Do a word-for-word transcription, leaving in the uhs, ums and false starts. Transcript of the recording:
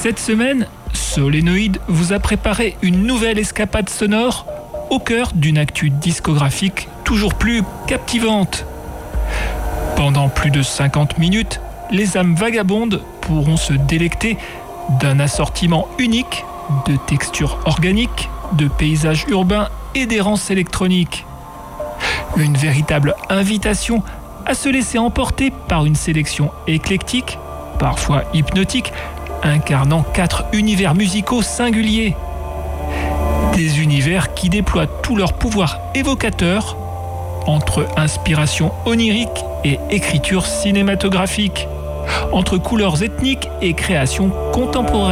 Cette semaine, Solénoïde vous a préparé une nouvelle escapade sonore au cœur d'une actu discographique toujours plus captivante. Pendant plus de cinquante minutes, les âmes vagabondes pourront se délecter d'un assortiment unique de textures organiques, de paysages urbains et d'errance électronique. Une véritable invitation à se laisser emporter par une sélection éclectique, parfois hypnotique, incarnant quatre univers musicaux singuliers. Des univers qui déploient tout leur pouvoir évocateur entre inspiration onirique et écriture cinématographique, entre couleurs ethniques et création contemporaine.